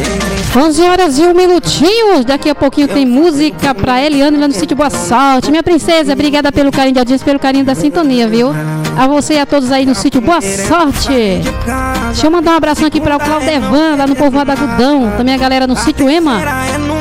11 horas e 1 minutinho. Daqui a pouquinho tem música pra Eliane lá no sítio Boa Sorte. Minha princesa, obrigada pelo carinho de audiência, pelo carinho da sintonia, viu? A você e a todos aí no sítio Boa Sorte. Deixa eu mandar um abração aqui para o Claudevan, lá no Povoado Agudão. Também a galera no sítio Ema.